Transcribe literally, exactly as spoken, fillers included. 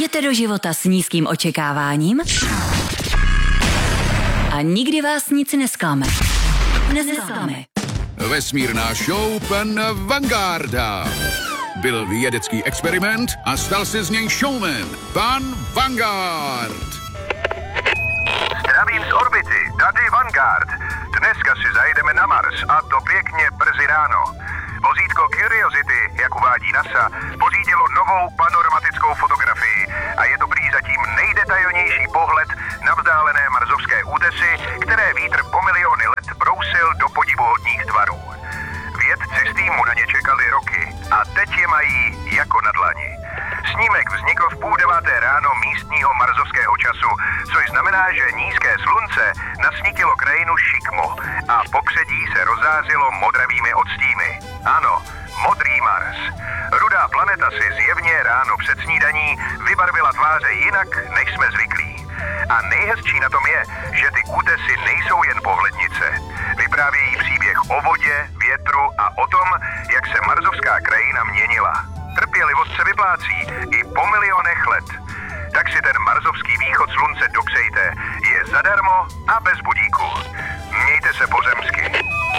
Jdete do života s nízkým očekáváním a nikdy vás nic nesklame. Nezesklame. Vesmírná show pan Vangarda. Byl vědecký experiment a stal se z něj showman. Pan Vanguard. Zdravím z orbity, tady Vanguard. Dneska si zajdeme na Mars a to pěkně brzy ráno. Vozítko Curiosity, jak uvádí NASA, pořídilo novou panoramatickou fotografii a je to prý zatím nejdetailnější pohled na vzdálené marsovské útesy, které vítr po miliony let brousil do podivuhodných tvarů. Vědci z týmu na ně čekali roky a teď je mají jako na dlani. Snímek vznikl v půl deváté ráno místního marsovského času, což znamená, že nízké slunce nasvítilo krajinu šikmo a popředí se rozářilo modravými odstíny. Ano, modrý Mars. Rudá planeta si zjevně ráno před snídaní vybarvila tváře jinak, než jsme zvyklí. A nejhezčí na tom je, že ty útesy nejsou jen pohlednice. Vyprávějí příběh o vodě, větru a o tom, jak se marsovská krajina měnila. Trpělivost se vyplácí i po milionech let. Tak si ten marsovský východ slunce dopřejte. Je zadarmo a bez budíku. Mějte se pozemsky.